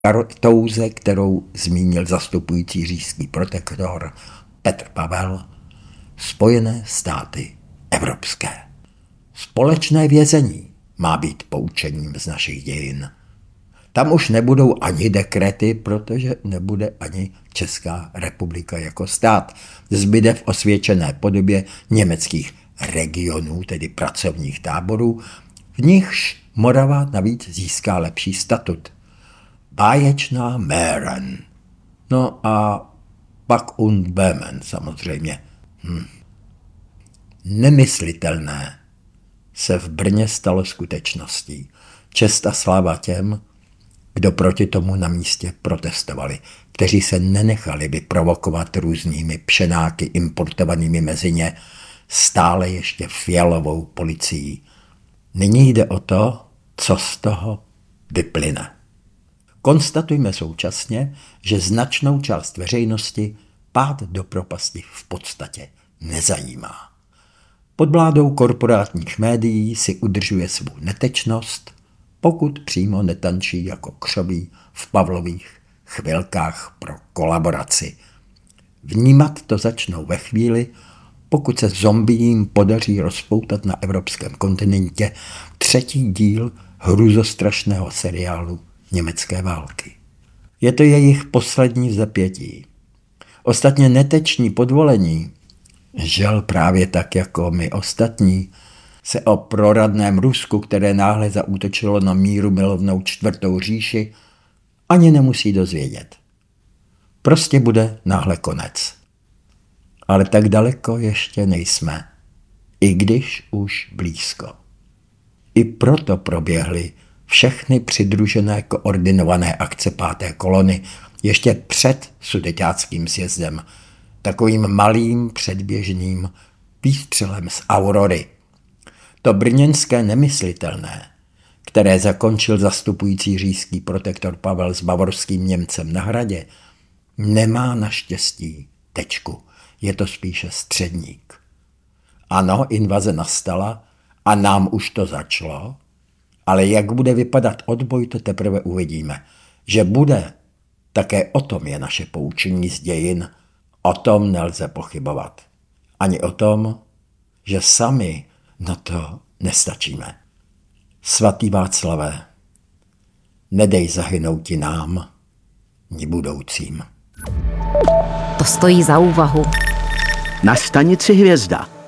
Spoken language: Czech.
kartouze, kterou zmínil zastupující říšský protektor Petr Pavel, Spojené státy evropské. Společné vězení má být poučením z našich dějin. Tam už nebudou ani dekrety, protože nebude ani Česká republika jako stát. Zbyde v osvědčené podobě německých regionů, tedy pracovních táborů, v nichž Morava navíc získá lepší statut. Báječná Mähren. No a pak und Böhmen samozřejmě. Nemyslitelné se v Brně stalo skutečností. Čest a sláva těm, kdo proti tomu na místě protestovali, kteří se nenechali vyprovokovat různými pšenáky importovanými mezi ně stále ještě fialovou policií. Nyní jde o to, co z toho vyplyne. Konstatujme současně, že značnou část veřejnosti pád do propasti v podstatě nezajímá. Pod vládou korporátních médií si udržuje svou netečnost, pokud přímo netančí jako křoví v Pavlových chvilkách pro kolaboraci. Vnímat to začnou ve chvíli, pokud se zombiím podaří rozpoutat na evropském kontinentě 3. díl hrůzostrašného seriálu Německé války. Je to jejich poslední vzepětí. Ostatně neteční podvolení, žel právě tak jako my ostatní, se o proradném Rusku, které náhle zaútočilo na míru milovnou 4. říši, ani nemusí dozvědět. Prostě bude náhle konec. Ale tak daleko ještě nejsme, i když už blízko. I proto proběhly všechny přidružené koordinované akce 5. kolony ještě před Sudeťáckým sjezdem, takovým malým předběžným výstřelem z Aurory. To brněnské nemyslitelné, které zakončil zastupující říšský protektor Pavel s bavorským Němcem na Hradě, nemá naštěstí tečku, je to spíše středník. Ano, invaze nastala a nám už to začalo, ale jak bude vypadat odboj, to teprve uvidíme. Že bude, také o tom je naše poučení z dějin, o tom nelze pochybovat. Ani o tom, že sami na to nestačíme. Svatý Václavé, nedej zahynouti nám, ni budoucím. To stojí za úvahu. Na stanici Hvězda.